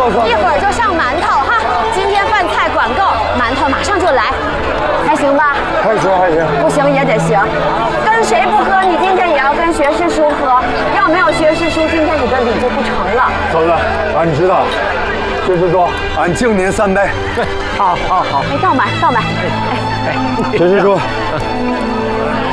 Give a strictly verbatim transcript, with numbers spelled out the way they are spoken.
一会儿就上馒头哈。今天饭菜管够，馒头马上就来，还行吧？ 还行还行。 不行也得行，跟谁不喝，你今天也要跟学士叔喝。要没有学士叔，今天你的礼就不成了。 嫂子，俺知道了。学士叔，俺敬您三杯。 对，好好好。 哎，倒满倒满。哎哎， 学士叔，